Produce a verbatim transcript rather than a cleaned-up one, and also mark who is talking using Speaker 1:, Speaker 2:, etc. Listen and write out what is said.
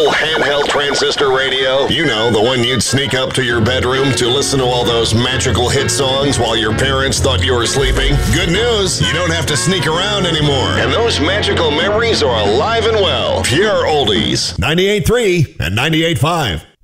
Speaker 1: old handheld transistor radio? You know, the one you'd sneak up to your bedroom to listen to all those magical hit songs while your parents thought you were sleeping? Good news, you don't have to sneak around anymore. And those magical memories are alive and well. Pure oldies.
Speaker 2: ninety-eight point three and ninety-eight point five.